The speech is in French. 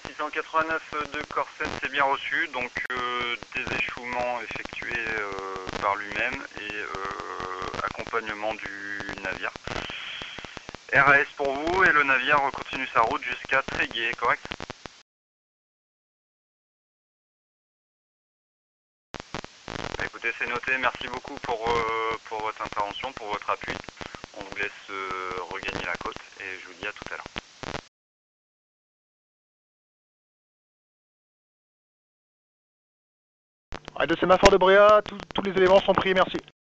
689 de Corsen, c'est bien reçu, donc des échouements effectués par lui-même et accompagnement du navire. RAS pour vous, et le navire continue sa route jusqu'à Tréguier, correct? Bah, écoutez, c'est noté, merci beaucoup pour votre intervention, pour votre appui. On vous laisse regagner la côte et je vous dis à tout à l'heure. De sémaphore de Bréa, tous les éléments sont pris, merci.